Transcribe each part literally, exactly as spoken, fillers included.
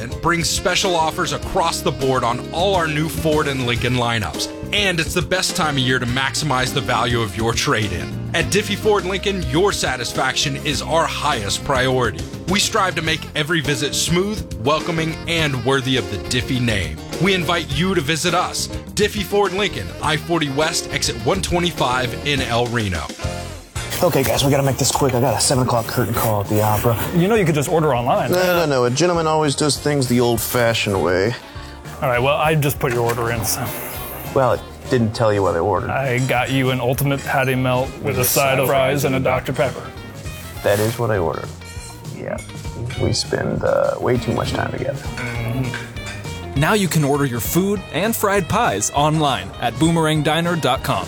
event brings special offers across the board on all our new Ford and Lincoln lineups. And it's the best time of year to maximize the value of your trade-in. At Diffie Ford Lincoln, your satisfaction is our highest priority. We strive to make every visit smooth, welcoming, and worthy of the Diffie name. We invite you to visit us. Diffie Ford Lincoln, I forty West, exit one twenty-five in El Reno. Okay, guys, we gotta make this quick. I got a seven o'clock curtain call at the opera. You know you could just order online. No, no, no. A gentleman always does things the old-fashioned way. All right, well, I just put your order in, so. Well, it didn't tell you what I ordered. I got you an ultimate patty melt with a side of fries and a Doctor Pepper. That is what I ordered. Yeah, we spend uh, way too much time together. Mm-hmm. Now you can order your food and fried pies online at boomerang diner dot com.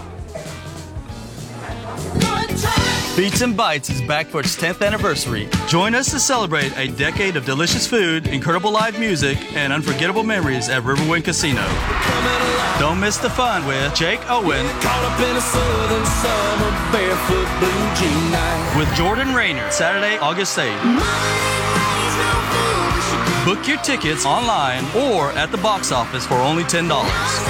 Beats and Bites is back for its tenth anniversary. Join us to celebrate a decade of delicious food, incredible live music, and unforgettable memories at Riverwind Casino. Don't miss the fun with Jake Owen, with Jordan Rayner, Saturday, August eighth. Book your tickets online or at the box office for only ten dollars.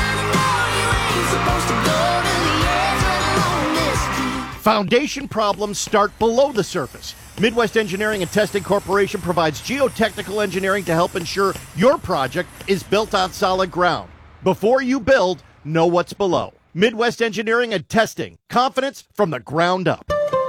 Foundation problems start below the surface. Midwest Engineering and Testing Corporation provides geotechnical engineering to help ensure your project is built on solid ground. Before you build, know what's below. Midwest Engineering and Testing. Confidence from the ground up.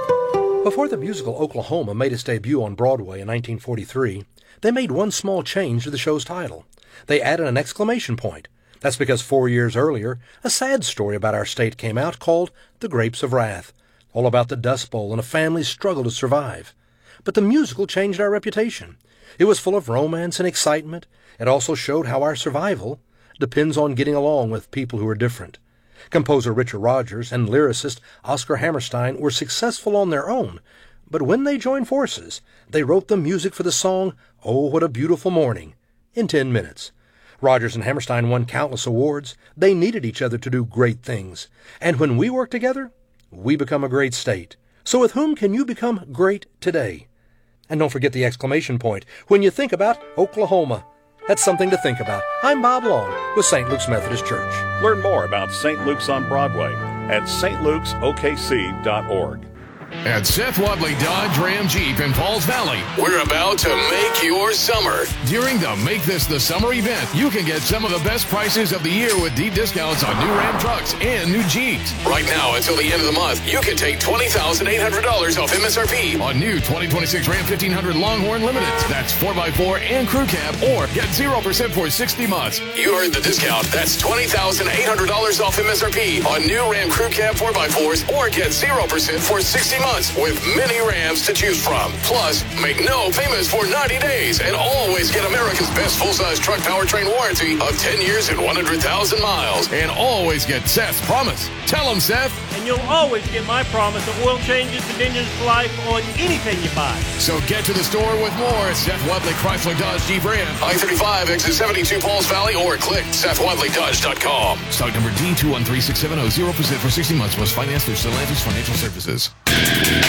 Before the musical Oklahoma made its debut on Broadway in nineteen forty-three, they made one small change to the show's title. They added an exclamation point. That's because four years earlier, a sad story about our state came out called The Grapes of Wrath, all about the Dust Bowl and a family's struggle to survive. But the musical changed our reputation. It was full of romance and excitement. It also showed how our survival depends on getting along with people who are different. Composer Richard Rodgers and lyricist Oscar Hammerstein were successful on their own, but when they joined forces, they wrote the music for the song Oh, What a Beautiful Morning in ten minutes. Rodgers and Hammerstein won countless awards. They needed each other to do great things. And when we work together, we become a great state. So with whom can you become great today? And don't forget the exclamation point when you think about Oklahoma. That's something to think about. I'm Bob Long with Saint Luke's Methodist Church. Learn more about Saint Luke's on Broadway at s t lukes o k c dot org. At Seth Wadley Dodge Ram Jeep in Pauls Valley, we're about to make your summer. During the Make This the Summer event, you can get some of the best prices of the year with deep discounts on new Ram trucks and new Jeeps. Right now, until the end of the month, you can take twenty thousand eight hundred dollars off M S R P on new twenty twenty-six Ram fifteen hundred Longhorn Limiteds. That's four by four and crew cab, or get zero percent for sixty months. You heard the discount. That's twenty thousand eight hundred dollars off M S R P on new Ram crew cab four by fours, or get zero percent for sixty months with many Rams to choose from. Plus, make no payments for ninety days and always get America's best full-size truck powertrain warranty of ten years and one hundred thousand miles. And always get Seth's promise. Tell him, Seth. And you'll always get my promise of oil changes and engines for life on anything you buy. So get to the store with more at Seth Wadley Chrysler Dodge Jeep Ram. I thirty-five, exit seventy-two, Pauls Valley, or click seth wadley dodge dot com. Stock number D two one three six seven zero, zero percent for sixty months. Was financed through Stellantis Financial Services.